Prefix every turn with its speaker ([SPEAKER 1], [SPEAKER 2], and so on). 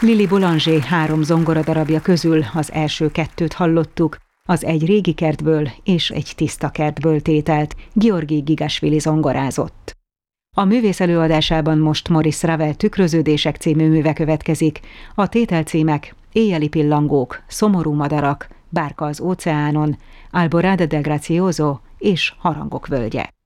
[SPEAKER 1] Lili Boulanger 3 zongoradarabja közül az első 2-t hallottuk, az Egy régi kertből és Egy tiszta kertből tételt Georgi Gigasvili zongorázott. A művész előadásában most Maurice Ravel Tükröződések című műve következik, a tételcímek Éjjeli pillangók, Szomorú madarak, Bárka az óceánon, Alborada del Gracioso és Harangok völgye.